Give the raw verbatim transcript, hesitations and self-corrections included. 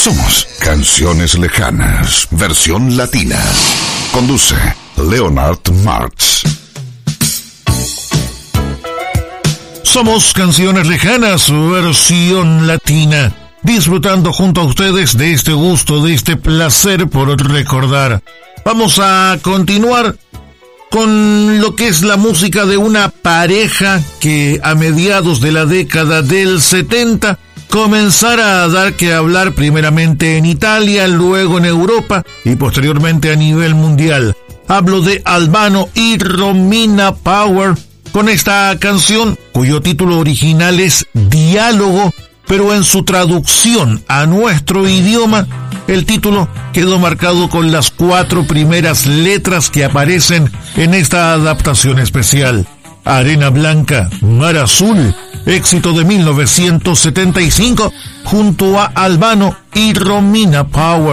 Somos Canciones Lejanas, versión latina. Conduce Leonard Marx. Somos Canciones Lejanas, versión latina. Disfrutando junto a ustedes de este gusto, de este placer por recordar. Vamos a continuar con lo que es la música de una pareja que a mediados de la década del setenta comenzara a dar que hablar primeramente en Italia, luego en Europa y posteriormente a nivel mundial. Hablo de Albano y Romina Power con esta canción cuyo título original es Diálogo, pero en su traducción a nuestro idioma, el título quedó marcado con las cuatro primeras letras que aparecen en esta adaptación especial. Arena Blanca, Mar Azul, éxito de mil novecientos setenta y cinco, junto a Albano y Romina Power.